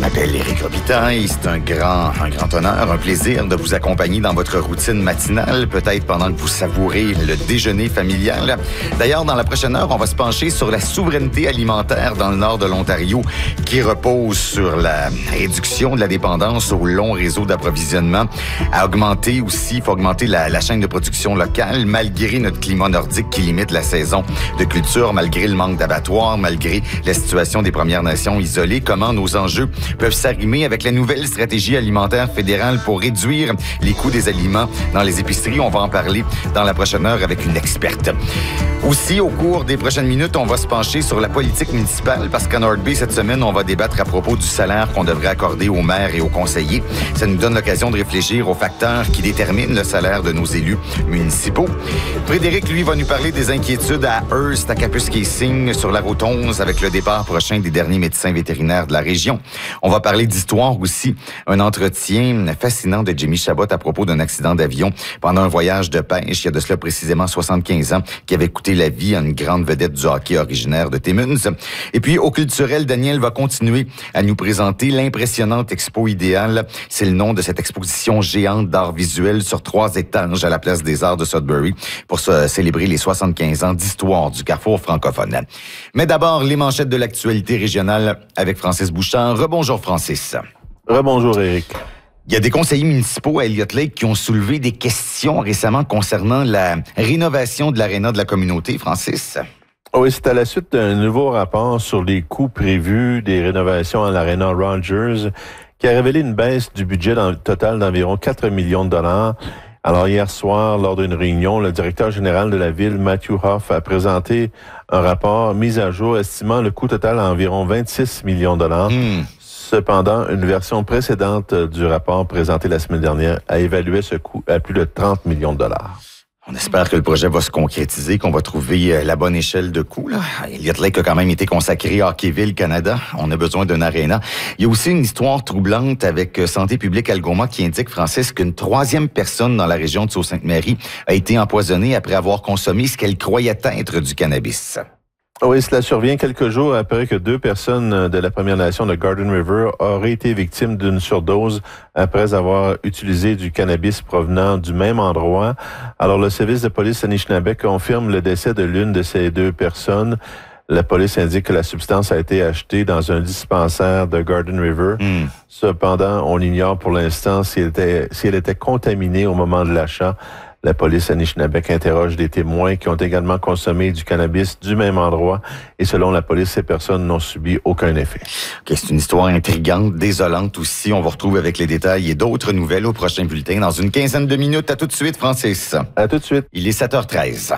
m'appelle Éric Robitaille. C'est un grand honneur, un plaisir de vous accompagner dans votre routine matinale, peut-être pendant que vous savourez le déjeuner familial. D'ailleurs, dans la prochaine heure, on va se pencher sur la souveraineté alimentaire dans le nord de l'Ontario, qui repose sur la réduction de la dépendance au long réseau d'approvisionnement, à augmenter aussi, il faut augmenter la chaîne de production locale, malgré notre climat nordique qui limite la saison de culture, malgré le manque d'abattoirs, malgré la situation des Premières Nations isolées. Comment nos enjeux peuvent s'arrimer avec la nouvelle stratégie alimentaire fédérale pour réduire les coûts des aliments dans les épiceries. On va en parler dans la prochaine heure avec une experte. Aussi, au cours des prochaines minutes, on va se pencher sur la politique municipale parce qu'à North Bay, cette semaine, on va débattre à propos du salaire qu'on devrait accorder aux maires et aux conseillers. Ça nous donne l'occasion de réfléchir aux facteurs qui déterminent le salaire de nos élus municipaux. Frédéric, lui, va nous parler des inquiétudes à Hearst, à Kapuskasing, sur la route 11, avec le départ prochain des derniers médecins vétérinaires de la région. On va parler d'histoire aussi. Un entretien fascinant de Jimmy Chabot à propos d'un accident d'avion pendant un voyage de pêche, il y a de cela précisément 75 ans, qui avait coûté la vie à une grande vedette du hockey originaire de Timmins. Et puis, au culturel, Daniel va continuer à nous présenter l'impressionnante Expo Idéal. C'est le nom de cette exposition géante d'art visuel sur 3 étages à la Place des Arts de Sudbury pour célébrer les 75 ans d'histoire du carrefour francophone. Mais d'abord, les manchettes de l'actualité régionale avec Francis Bouchard. Rebonjour, Francis. Rebonjour, Éric. Il y a des conseillers municipaux à Elliott Lake qui ont soulevé des questions récemment concernant la rénovation de l'aréna de la communauté, Francis. Oui, c'est à la suite d'un nouveau rapport sur les coûts prévus des rénovations à l'aréna Rogers qui a révélé une baisse du budget total d'environ 4 millions de dollars. Alors, hier soir, lors d'une réunion, le directeur général de la ville, Matthew Hoff, a présenté un rapport mis à jour estimant le coût total à environ 26 millions de dollars. Cependant, une version précédente du rapport présenté la semaine dernière a évalué ce coût à plus de 30 millions de dollars. On espère que le projet va se concrétiser, qu'on va trouver la bonne échelle de coût. Elliott Lake a quand même été consacré à Hockeyville, Canada. On a besoin d'un aréna. Il y a aussi une histoire troublante avec Santé publique Algoma qui indique, Francis, qu'une 3e personne dans la région de Sault-Sainte-Marie a été empoisonnée après avoir consommé ce qu'elle croyait être du cannabis. Oui, cela survient quelques jours après que 2 personnes de la Première Nation de Garden River auraient été victimes d'une surdose après avoir utilisé du cannabis provenant du même endroit. Alors, le service de police Anishinaabe confirme le décès de l'une de ces 2 personnes. La police indique que la substance a été achetée dans un dispensaire de Garden River. Cependant, on ignore pour l'instant si elle était contaminée au moment de l'achat. La police Anishinaabe interroge des témoins qui ont également consommé du cannabis du même endroit et selon la police, ces personnes n'ont subi aucun effet. Okay, c'est une histoire intrigante, désolante aussi. On va retrouver avec les détails et d'autres nouvelles au prochain bulletin dans une quinzaine de minutes. À tout de suite, Francis. À tout de suite. Il est 7h13.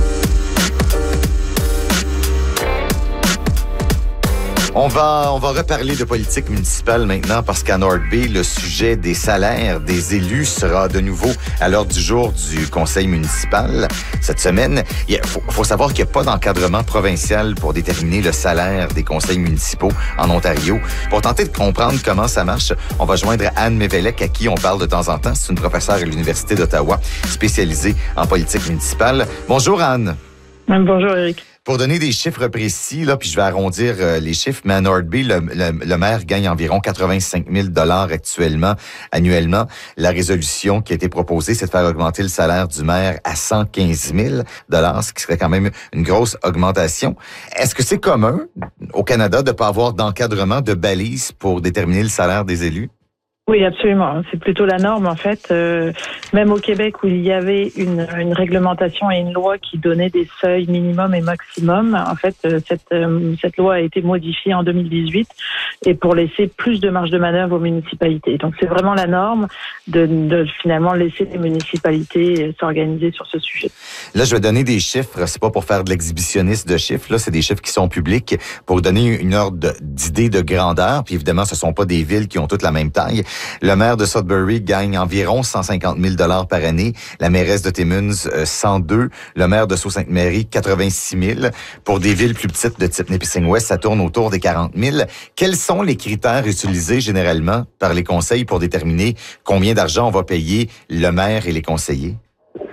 On va reparler de politique municipale maintenant parce qu'à North Bay, le sujet des salaires des élus sera de nouveau à l'ordre du jour du conseil municipal cette semaine. Il faut savoir qu'il n'y a pas d'encadrement provincial pour déterminer le salaire des conseils municipaux en Ontario. Pour tenter de comprendre comment ça marche, on va joindre Anne Mévelec à qui on parle de temps en temps. C'est une professeure à l'Université d'Ottawa spécialisée en politique municipale. Bonjour Anne. Bonjour Éric. Pour donner des chiffres précis, là, puis je vais arrondir les chiffres, mais à North Bay, le maire gagne environ 85 000 $ annuellement. La résolution qui a été proposée, c'est de faire augmenter le salaire du maire à 115 000 $, ce qui serait quand même une grosse augmentation. Est-ce que c'est commun au Canada de ne pas avoir d'encadrement, de balises pour déterminer le salaire des élus? Oui, absolument. C'est plutôt la norme, en fait. Même au Québec, où il y avait une réglementation et une loi qui donnait des seuils minimum et maximum, en fait, cette loi a été modifiée en 2018 et pour laisser plus de marge de manœuvre aux municipalités. Donc, c'est vraiment la norme de finalement laisser les municipalités s'organiser sur ce sujet. Là, je vais donner des chiffres. C'est pas pour faire de l'exhibitionniste de chiffres. Là, c'est des chiffres qui sont publics pour donner une ordre d'idée de grandeur. Puis évidemment, ce sont pas des villes qui ont toutes la même taille. Le maire de Sudbury gagne environ 150 000 $ par année. La mairesse de Timmins, 102. Le maire de Sault-Sainte-Marie, 86 000. Pour des villes plus petites de type Nipissing-West, ça tourne autour des 40 000. Quels sont les critères utilisés généralement par les conseils pour déterminer combien d'argent on va payer le maire et les conseillers?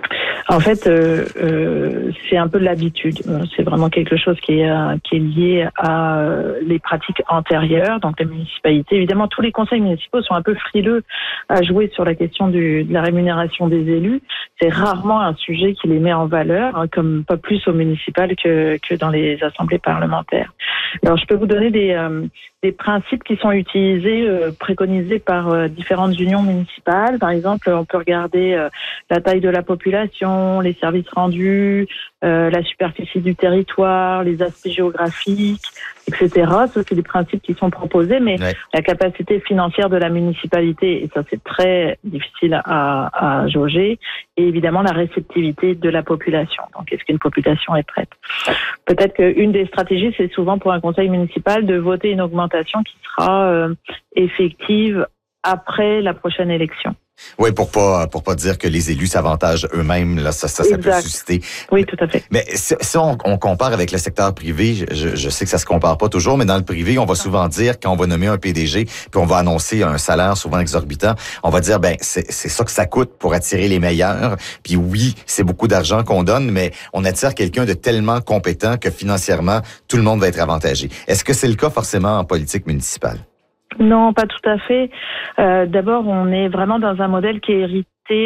En fait, c'est un peu de l'habitude. C'est vraiment quelque chose qui est lié à les pratiques antérieures. Donc, les municipalités, évidemment, tous les conseils municipaux sont un peu frileux à jouer sur la question de la rémunération des élus. C'est rarement un sujet qui les met en valeur, hein, comme pas plus au municipal que dans les assemblées parlementaires. Alors, je peux vous donner des principes qui sont utilisés, préconisés par différentes unions municipales. Par exemple, on peut regarder la taille de la population, les services rendus, la superficie du territoire, les aspects géographiques, etc. Ça, c'est des principes qui sont proposés, mais la capacité financière de la municipalité, et ça, c'est très difficile à jauger, et évidemment la réceptivité de la population. Donc, est-ce qu'une population est prête? Peut-être qu'une des stratégies, c'est souvent pour un conseil municipal de voter une augmentation qui sera effective après la prochaine élection. Oui, pour pas dire que les élus s'avantagent eux-mêmes, là, ça peut susciter. Oui, tout à fait. Mais si on compare avec le secteur privé, je sais que ça se compare pas toujours, mais dans le privé, on va souvent dire, quand on va nommer un PDG, puis on va annoncer un salaire souvent exorbitant, on va dire, c'est ça que ça coûte pour attirer les meilleurs. Puis oui, c'est beaucoup d'argent qu'on donne, mais on attire quelqu'un de tellement compétent que financièrement, tout le monde va être avantagé. Est-ce que c'est le cas forcément en politique municipale? Non, pas tout à fait. D'abord, on est vraiment dans un modèle qui est hérité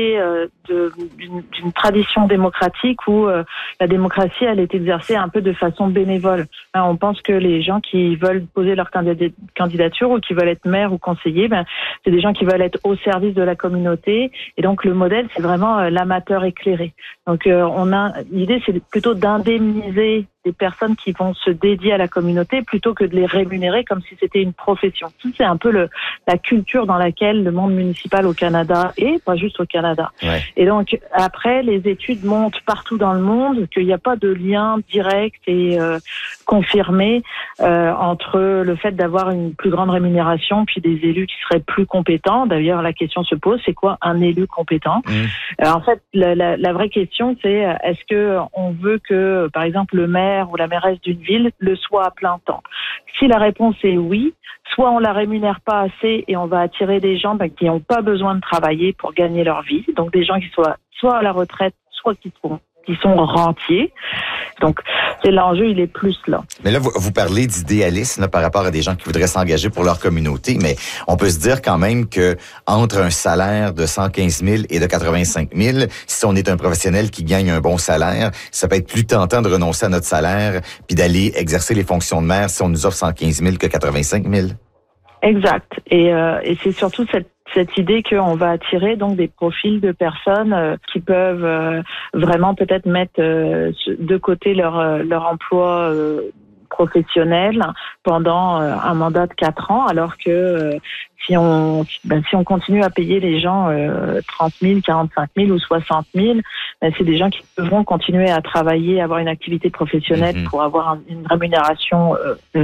d'une tradition démocratique où la démocratie, elle est exercée un peu de façon bénévole. On pense que les gens qui veulent poser leur candidature ou qui veulent être maire ou conseiller, c'est des gens qui veulent être au service de la communauté. Et donc, le modèle, c'est vraiment l'amateur éclairé. Donc, l'idée, c'est plutôt d'indemniser des personnes qui vont se dédier à la communauté plutôt que de les rémunérer comme si c'était une profession. C'est un peu la culture dans laquelle le monde municipal au Canada est, pas juste au Canada. Ouais. Et donc, après, les études montrent partout dans le monde qu'il n'y a pas de lien direct et confirmé entre le fait d'avoir une plus grande rémunération puis des élus qui seraient plus compétents. D'ailleurs, la question se pose, c'est quoi un élu compétent? En fait, la vraie question, c'est est-ce que on veut que, par exemple, le maire ou la mairesse d'une ville le soit à plein temps? Si la réponse est oui, soit on la rémunère pas assez et on va attirer des gens qui n'ont pas besoin de travailler pour gagner leur vie, donc des gens qui soient soit à la retraite, soit qui sont rentiers. Donc, l'enjeu, il est plus là. Mais là, vous parlez d'idéalisme par rapport à des gens qui voudraient s'engager pour leur communauté, mais on peut se dire quand même que entre un salaire de 115 000 et de 85 000, si on est un professionnel qui gagne un bon salaire, ça peut être plus tentant de renoncer à notre salaire puis d'aller exercer les fonctions de maire si on nous offre 115 000 que 85 000. Exact. Et c'est surtout cette idée qu'on va attirer donc des profils de personnes qui peuvent vraiment peut-être mettre de côté leur emploi professionnel pendant un mandat de 4 ans, alors que si on continue à payer les gens 30 000, 45 000 ou 60 000, c'est des gens qui devront continuer à travailler, avoir une activité professionnelle pour avoir une rémunération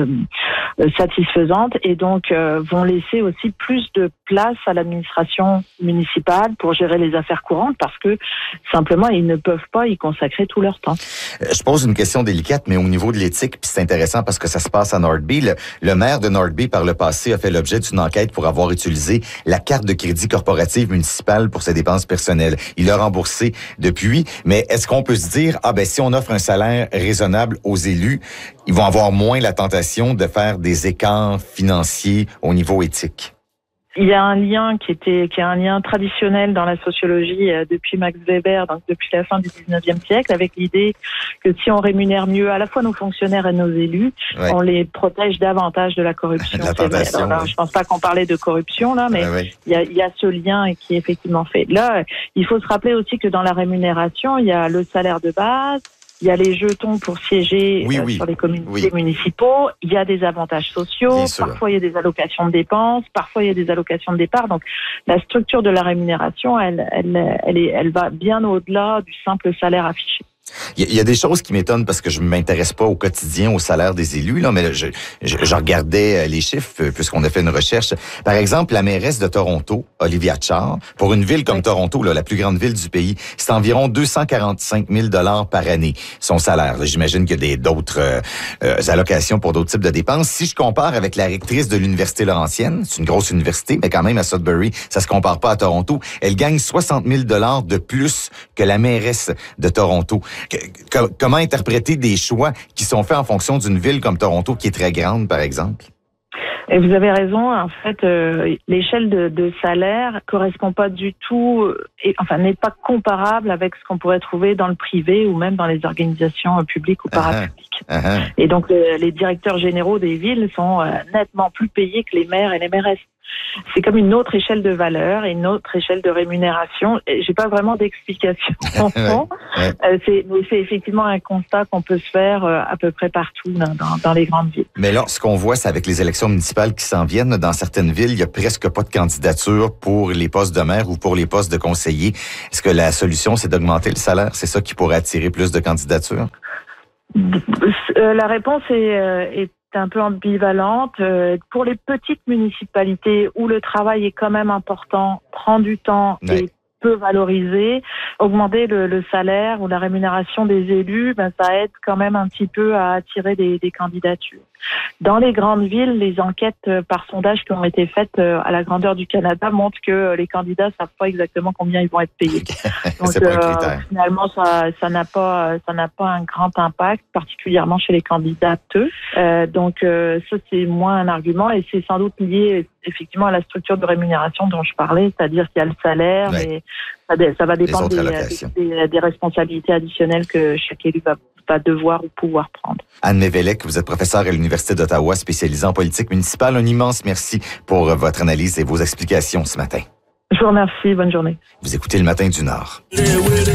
satisfaisante et donc vont laisser aussi plus de place à l'administration municipale pour gérer les affaires courantes parce que simplement ils ne peuvent pas y consacrer tout leur temps. Je pose une question délicate, mais au niveau de l'éthique, puis c'est intéressant parce que ça se passe à Northby. Le maire de Northby, par le passé, a fait l'objet d'une enquête pour avoir utilisé la carte de crédit corporative municipale pour ses dépenses personnelles. Il a remboursé depuis, mais est-ce qu'on peut se dire, si on offre un salaire raisonnable aux élus, ils vont avoir moins la tentation de faire des écarts financiers au niveau éthique? Il y a un lien qui est un lien traditionnel dans la sociologie depuis Max Weber, donc depuis la fin du 19e siècle, avec l'idée que si on rémunère mieux à la fois nos fonctionnaires et nos élus, on les protège davantage de la corruption. La tentation, alors, je pense pas qu'on parlait de corruption là, mais il y a ce lien qui est effectivement fait. Là, il faut se rappeler aussi que dans la rémunération, il y a le salaire de base. Il y a les jetons pour siéger sur les comités municipaux. Il y a des avantages sociaux. Parfois, il y a des allocations de dépenses. Parfois, il y a des allocations de départ. Donc, la structure de la rémunération, elle va bien au-delà du simple salaire affiché. Il y a des choses qui m'étonnent parce que je ne m'intéresse pas au quotidien au salaire des élus, là, mais je regardais les chiffres puisqu'on a fait une recherche. Par exemple, la mairesse de Toronto, Olivia Chow, pour une ville comme Toronto, là, la plus grande ville du pays, c'est environ 245 000 $ par année, son salaire. Là, j'imagine qu'il y a d'autres allocations pour d'autres types de dépenses. Si je compare avec la rectrice de l'Université Laurentienne, c'est une grosse université, mais quand même à Sudbury, ça se compare pas à Toronto, elle gagne 60 000 $ de plus que la mairesse de Toronto. Comment interpréter des choix qui sont faits en fonction d'une ville comme Toronto, qui est très grande, par exemple? Et vous avez raison, en fait, l'échelle de salaire correspond pas du tout, n'est pas comparable avec ce qu'on pourrait trouver dans le privé ou même dans les organisations publiques ou parapubliques. Et donc, les directeurs généraux des villes sont nettement plus payés que les maires et les mairesses. C'est comme une autre échelle de valeur et une autre échelle de rémunération. J'ai pas vraiment d'explication. C'est effectivement un constat qu'on peut se faire à peu près partout dans les grandes villes. Mais là, ce qu'on voit, c'est avec les élections municipales qui s'en viennent. Dans certaines villes, il y a presque pas de candidature pour les postes de maire ou pour les postes de conseiller. Est-ce que la solution, c'est d'augmenter le salaire? C'est ça qui pourrait attirer plus de candidatures? La réponse est un peu ambivalente. Pour les petites municipalités où le travail est quand même important, prend du temps et peu valorisé, augmenter le salaire ou la rémunération des élus, ça aide quand même un petit peu à attirer des candidatures. Dans les grandes villes, les enquêtes par sondage qui ont été faites à la grandeur du Canada montrent que les candidats savent pas exactement combien ils vont être payés. Donc, c'est pas un critère. Finalement, ça n'a pas un grand impact, particulièrement chez les candidates. Donc, ça, c'est moins un argument et c'est sans doute lié effectivement à la structure de rémunération dont je parlais, c'est-à-dire qu'il y a le salaire et ça va dépendre des responsabilités additionnelles que chaque élu va devoir ou pouvoir prendre. Anne Mévélec, vous êtes professeure à l'Université d'Ottawa, spécialisée en politique municipale. Un immense merci pour votre analyse et vos explications ce matin. Je vous remercie. Bonne journée. Vous écoutez Le Matin du Nord.